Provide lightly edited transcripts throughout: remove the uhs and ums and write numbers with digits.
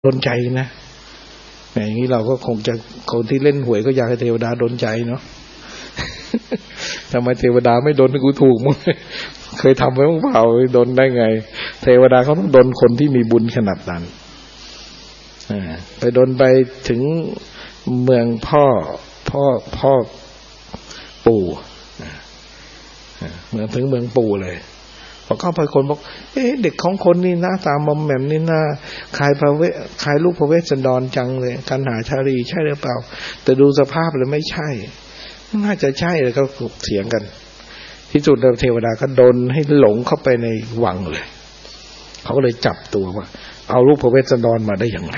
ดลใจนะอย่างนี้เราก็คงจะคนที่เล่นหวยก็อยากให้เทวดาดลใจเนาะ ทำไมเทวดาไม่ดลให้กูถูกมั้ง เคยทำไว้บ้างเปล่าดลได้ไงเทวดาเขาต้องดลคนที่มีบุญขนาดนั้นไปดลไปถึงเมืองพ่อปู่เมืองถึงเมืองปู่เลยพอเข้าไปคนบอกเด็กของคนนี่หน้าตามอมแหม่มนี่หน้าคล้ายลูกพระเวสสันดรจังเลยกันหาชาลีใช่หรือเปล่าแต่ดูสภาพแล้วไม่ใช่น่าจะใช่เลยก็ถกเถียงกันที่สุดเทวดาก็ดลให้หลงเข้าไปในวังเลยเขาก็เลยจับตัวว่าเอาลูกพระเวสสันดรมาได้ยังไง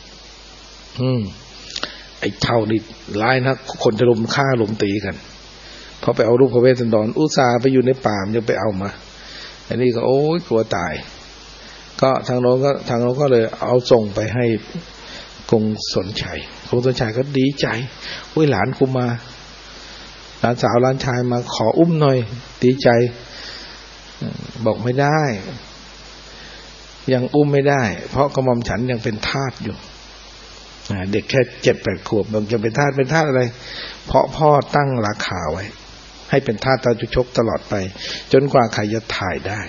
ไอ้เท่านี่ร้ายนะคนจะลุมฆ่าลุมตีกันพอไปเอาลูกพระเวสสันดรอุตส่าห์ไปอยู่ในป่ายังไปเอามาอันนี้ก็โอ๊ยกลัวตายก็ทางโน้นก็เลยเอาส่งไปให้กงสนชัยก็ดีใจอุ้ยหลานกูมาหลานสาวหลานชายมาขออุ้มหน่อยดีใจบอกไม่ได้ยังอุ้มไม่ได้เพราะกระหม่อมฉันยังเป็นทาสอยู่เด็กแค่ 7-8 ขวบมันจะเป็นทาสอะไรเพราะพ่อตั้งราคาไว้ให้เป็นทาสตาจุชกตลอดไปจนกว่าใครจะถ่ายได้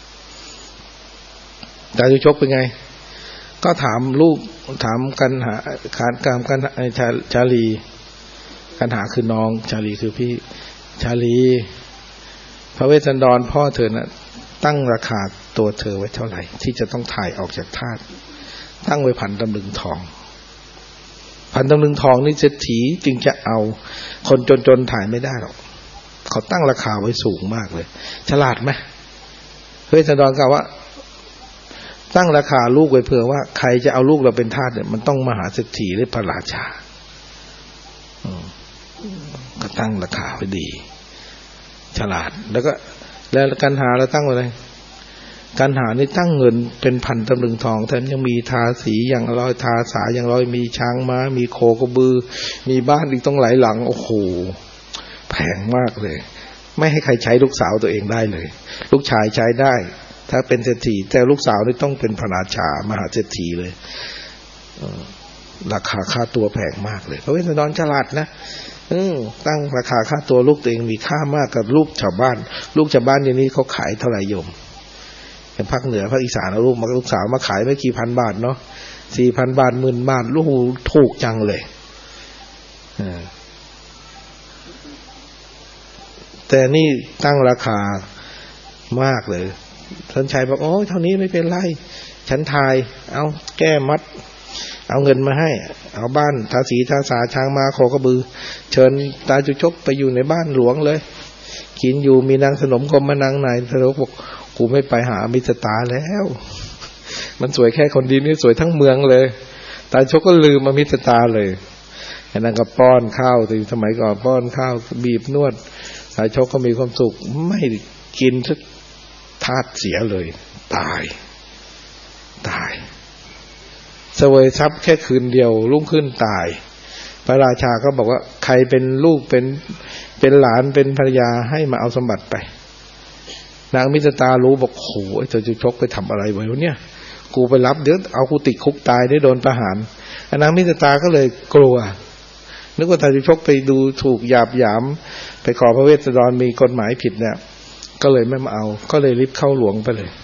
ตาจุชกเป็นไงก็ถามลูกถามกันหากันชาลีกันหาคือน้องชาลีคือพี่ชาลีพระเวสสันดรพ่อเธอน่ะตั้งราคาตัวเธอไว้เท่าไหร่ที่จะต้องถ่ายออกจากทาสตั้งไว้1,000 ตำลึงทอง1,000 ตำลึงทองนี่เศรษฐีจึงจะเอาคนจนถ่ายไม่ได้หรอกเขาตั้งราคาไว้สูงมากเลยฉลาดไหมพระเวสสันดรกล่าวว่าตั้งราคาลูกไว้เผื่อว่าใครจะเอาลูกเราเป็นทาสเนี่ยมันต้องมหาเศรษฐีหรือพระราชาก็ตั้งราคาไว้ดีฉลาดแล้วกันหาเราตั้งไว้เลยกันหานี่ตั้งเงินเป็น1,000 ตำลึงทองแถมยังมีทาสีอย่างร้อยทาสาอย่างร้อยมีช้างม้ามีโคกระบือมีบ้านอีกต้องหลายหลังโอ้โหแพงมากเลยไม่ให้ใครใช้ลูกสาวตัวเองได้เลยลูกชายใช้ได้ถ้าเป็นเศรษฐีแต่ลูกสาวนี่ต้องเป็นพระราชามหาเศรษฐีเลยราคาค่าตัวแพงมากเลยพระเวสสันดรฉลาดนะตั้งราคาค่าตัวลูกตัวเองมีค่ามากกับลูกชาวบ้านลูกชาวบ้านอย่างนี้เขาขายเท่าไหร่โยมอย่างภาคเหนือภาคอีสานเอาลูกสาวมาขายไม่กี่พันบาทเนาะ 4,000 บาท 10,000 บาทลูกถูกจังเลยแต่นี่ตั้งราคามากเลยท่านชายบอกโอ้เท่านี้ไม่เป็นไรฉันทายเอาแก้มัดเอาเงินมาให้เอาบ้านทาสีทาสาช้างม้าโคกระบือเชิญตาจุชกไปอยู่ในบ้านหลวงเลยกินอยู่มีนางสนมกรมนางนายทารกบอกกูไม่ไปหามิตรตาแล้วมันสวยแค่คนดีนี่สวยทั้งเมืองเลยตาจุชกก็ลืมอมิตรตาเลยไอ้นั่นก็ป้อนข้าวถึงสมัยก่อนป้อนข้าวบีบนวดตาจุชกก็มีความสุขไม่กินสักธาตุเสียเลยตายเสวยทรัพย์แค่คืนเดียวรุ่งขึ้นตายพระราชาก็บอกว่าใครเป็นลูกเป็นหลานเป็นภรรยาให้มาเอาสมบัติไปนางมิตรตารู้บอกโอ้ยเธอจะชกไปทำอะไรไว้วะเนี่ยกูไปรับเดี๋ยวเอากูติดคุกตายได้โดนประหารนางมิตรตาก็เลยกลัวนึกว่าเธอจะชกไปดูถูกหยาบหยามไปขอพระเวสสันดรมีกฎหมายผิดเนี่ยก็เลยไม่มาเอาก็เลยรีบเข้าหลวงไปเลย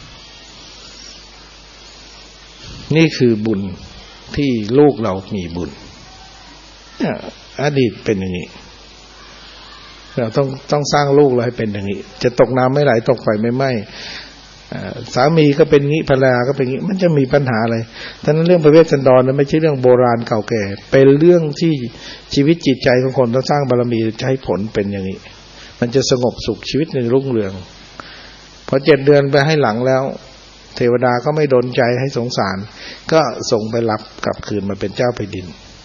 นี่คือบุญที่ลูกเรามีบุญอดีตเป็นอย่างนี้เราต้องสร้างลูกเราให้เป็นอย่างนี้จะตกน้ำไม่ไหลตกไฟไม่ไหม้สามีก็เป็นงี้ภรรยาก็เป็นงี้มันจะมีปัญหาอะไรทั้งนั้นเรื่องพระเวสสันดรนั้นไม่ใช่เรื่องโบราณเก่าแก่เป็นเรื่องที่ชีวิตจิตใจของคนต้องสร้างบารมีจะให้ผลเป็นอย่างนี้มันจะสงบสุขชีวิตในรุ่งเรืองพอ7 เดือนไปให้หลังแล้วเทวดาก็ไม่ดลใจให้สงสารก็ส่งไปรับกลับคืนมาเป็นเจ้าแผ่นดิน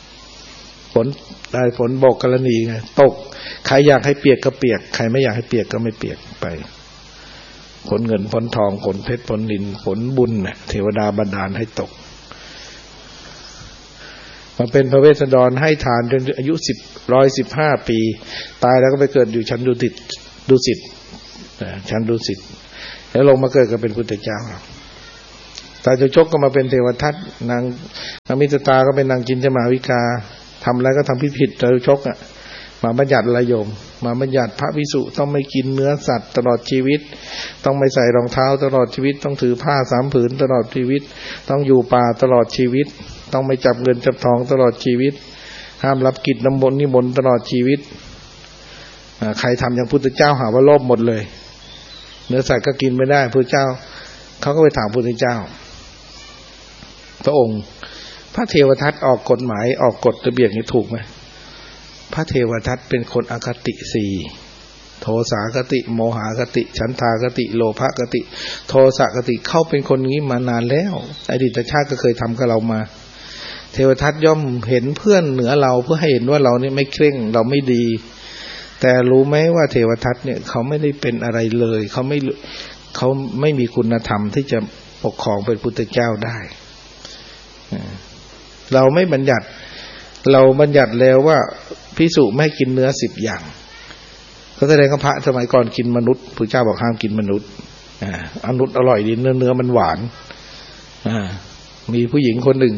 ฝนบกกรณีไงตกใครอยากให้เปียกก็เปียกใครไม่อยากให้เปียกก็ไม่เปียกไปฝนเงินฝนทองฝนเพชรฝนนิลฝนบุญเนี่ยเทวดาบันดาลให้ตกมาเป็นพระเวสสันดรให้ทานจนอายุ115 ปีตายแล้วก็ไปเกิดอยู่ชั้นดุสิตชั้นดุสิตแล้วลงมาเกิดก็เป็นพุทธเจ้าตาจุชกก็มาเป็นเทวทัตนางมิตรตาก็เป็นนางจินจมาวิกาทำอะไรก็ทำผิดตาจุชกมาบัญญัติอะไรโยมมาบัญญัติพระภิกษุต้องไม่กินเนื้อสัตว์ตลอดชีวิตต้องไม่ใส่รองเท้าตลอดชีวิตต้องถือผ้า3 ผืนตลอดชีวิตต้องอยู่ป่าตลอดชีวิตต้องไม่จับเงินจับทองตลอดชีวิตห้ามรับกิจนิมนต์ตลอดชีวิตใครทำอย่างพุทธเจ้าหาว่าโลภหมดเลยเนื้อสัตว์ก็กินไม่ได้พุทธเจ้าเขาก็ไปถามพุทธเจ้าพระองค์พระเทวทัตออกกฎหมายออกกฎระเบียบนี้ถูกไหมพระเทวทัตเป็นคนอคติ4โทสาคติโมหคติฉันทาคติโลภคติโทสะคติเขาเป็นคนนี้มานานแล้วอดีตชาติก็เคยทำกับเรามาเทวทัตย่อมเห็นเพื่อนเหนือเราเพื่อให้เห็นว่าเรานี่ไม่เคร่งเราไม่ดีแต่รู้ไหมว่าเทวทัตเนี่ยเขาไม่ได้เป็นอะไรเลยเขาไม่มีคุณธรรมที่จะปกครองเป็นพุทธเจ้าได้เราไม่บัญญัติเราบัญญัติแล้วว่าภิกษุไม่ให้กินเนื้อ10 อย่างก็แสดงว่าพระสมัยก่อนกินมนุษย์พระเจ้าบอกห้ามกินมนุษย์มนุษย์อร่อยดีเนื้อมันหวานมีผู้หญิงคนหนึ่ง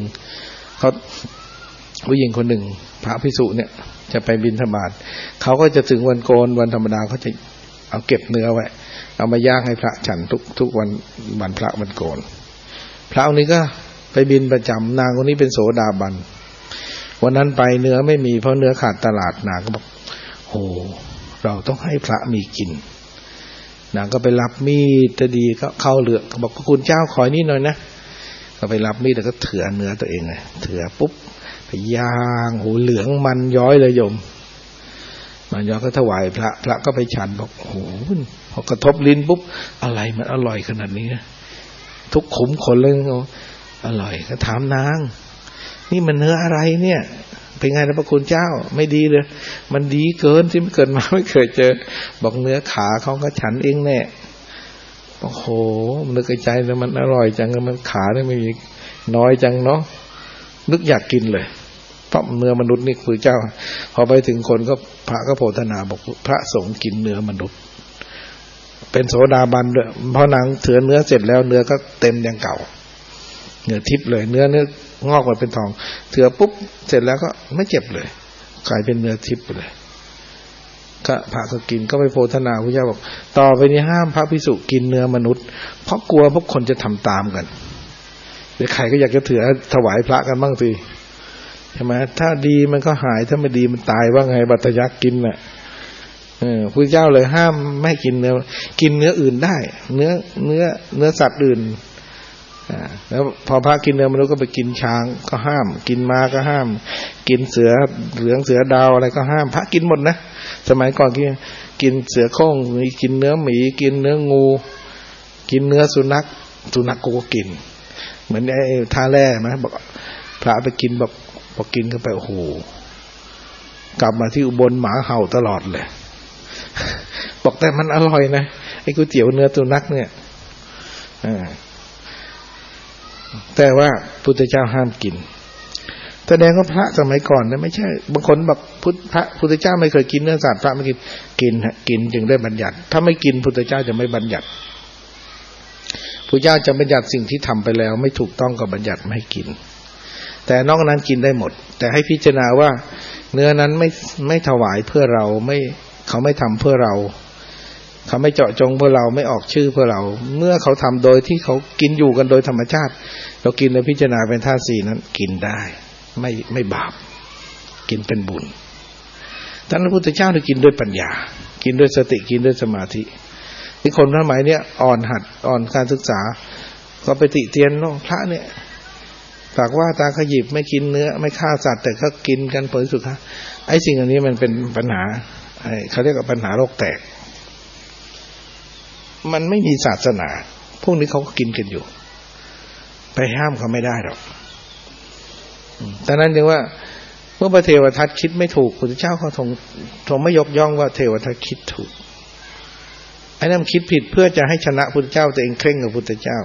ผู้หญิงคนหนึ่งพระภิกษุเนี่ยจะไปบิณฑบาตเขาก็จะถึงวันโกนวันธรรมดาเขาจะเอาเก็บเนื้อไว้เอามาย่างให้พระฉันทุกวันพระวันโกนพระองค์นี้ก็ไปบินประจำนางคนนี้เป็นโสดาบันวันนั้นไปเนื้อไม่มีเพราะเนื้อขาดตลาดนางก็บอกโหเราต้องให้พระมีกินนางก็ไปรับมีดจะดีก็เข้าเลือกบอกคุณเจ้าขอนี่หน่อยนะก็ไปรับมีดแล้วก็เถื่อเนื้อตัวเองเลยเถื่อปุ๊บไปย่างโหเหลืองมันย้อยเลยโยมมันย้อยก็ถวายพระก็ไปฉันบอกโหพอกระทบลิ้นปุ๊บอะไรมันอร่อยขนาดนี้นะทุกขุมขนเลยอร่อยก็ถามนางนี่มันเนื้ออะไรเนี่ยเป็นไงนะพระคุณเจ้าไม่ดีเลยมันดีเกินที่เกิดมาไม่เคยเจอบอกเนื้อขาเขาก็ฉันเองแน่โอ้โหนึกในใจแล้วมันอร่อยจังมันขาเนี่ยไม่มีน้อยจังเนาะนึกอยากกินเลยเพราะเนื้อมนุษย์นี่คือเจ้าพอไปถึงคนก็พระก็โพธนาบอกพระสงฆ์กินเนื้อมนุษย์เป็นโสดาบันด้วยพอนางเถื่อเนื้อเสร็จแล้วเนื้อก็เต็มอย่างเก่าเนื้อทิพย์เลยเนื้องอกมาเป็นทองเถื่อปุ๊บเสร็จแล้วก็ไม่เจ็บเลยกลายเป็นเนื้อทิพย์ไปเลยก็พระก็กินก็ไปโพธนาพระเจ้าบอกต่อไปนี้ห้ามพระภิกษุกินเนื้อมนุษย์เพราะกลัวพวกคนจะทำตามกันเดี๋ยวใครก็อยากจะถือถวายพระกันบ้างสิใช่ไหมถ้าดีมันก็หายถ้าไม่ดีมันตายว่าไงบัตรยักษ์กินน่ะพระเจ้าเลยห้ามไม่กินเนื้ออื่นได้เนื้อสัตว์อื่นแล้วพอพระกินเนื้อมนุษย์ก็ไปกินช้างก็ห้ามกินม้าก็ห้ามกินเสือเหลืองเสือดาวอะไรก็ห้ามพระกินหมดนะสมัยก่อนกินเสือโคร่งกินเนื้อหมีกินเนื้องูกินเนื้อสุนัขก็กินเหมือนไอ้ท่าแร่ไหมบอกพระไปกินบอกกินเข้าไปโอ้โหกลับมาที่อุบลหมาเห่าตลอดเลยบอกแต่มันอร่อยนะไอ้ก๋วยเตี๋ยวเนื้อสุนัขเนี่ยแต่ว่าพุทธเจ้าห้ามกินแสดงว่าพระสมัยก่อนนะไม่ใช่บางคนแบบพระพุทธเจ้าไม่เคยกินเนื้อสัตว์พระไม่กินจึงได้บัญญัติถ้าไม่กินพุทธเจ้าจะไม่บัญญัติพุทธเจ้าจะบัญญัติสิ่งที่ทำไปแล้วไม่ถูกต้องกับบัญญัติไม่ให้กินแต่นอกนั้นกินได้หมดแต่ให้พิจารณาว่าเนื้อนั้นไม่ถวายเพื่อเราเขาไม่ทำเพื่อเราเขาไม่เจาะจงเพื่อเราไม่ออกชื่อเพื่อเราเมื่อเขาทำโดยที่เขากินอยู่กันโดยธรรมชาติเรากินในพิจารณาเป็นธาตุ4นั้นกินได้ไม่บาปกินเป็นบุญท่านพระพุทธเจ้าได้กินด้วยปัญญากินด้วยสติกินด้วยสมาธิที่คนสมัยเนี้ยอ่อนการศึกษาก็ไปติเตียนพระเนี่ยปากว่าตาขยิบไม่กินเนื้อไม่ฆ่าสัตว์แต่ก็กินกันเผยสุดท้ายไอ้สิ่งอันนี้มันเป็นปัญหาเขาเรียกว่าปัญหาโลกแตกมันไม่มีศาสนาพวกนี้เขาก็กินกันอยู่ไปห้ามเขาไม่ได้หรอกดังนั้นจึงว่าเมื่อพระเทวทัตคิดไม่ถูกพุทธเจ้าเขาทรงไม่ยกย่องว่าเทวทัตคิดถูกไอ้นั่นคิดผิดเพื่อจะให้ชนะพุทธเจ้าตัวเองเคร่งกับพุทธเจ้า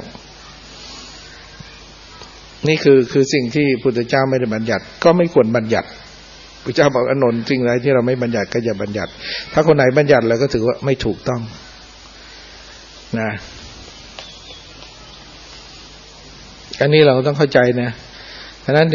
นี่คือสิ่งที่พุทธเจ้าไม่ได้บัญญัติก็ไม่ควรบัญญัติพระเจ้าบอกอานนท์สิ่งใดที่เราไม่บัญญัติก็อย่าบัญญัติถ้าคนไหนบัญญัติแล้วก็ถือว่าไม่ถูกต้องนะอันนี้เราต้องเข้าใจนะฉะนั้น